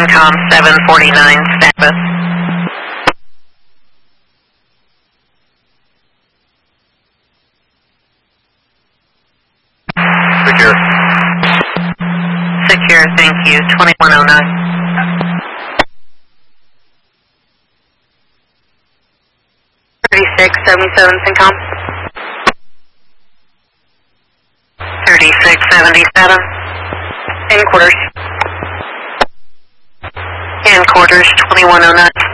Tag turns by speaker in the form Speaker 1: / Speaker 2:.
Speaker 1: CENTCOM 749 status.
Speaker 2: Secure.
Speaker 1: Secure, thank you. 2109.
Speaker 3: CENTCOM.
Speaker 1: 3677.
Speaker 3: In quarters.
Speaker 1: In quarters, 2109.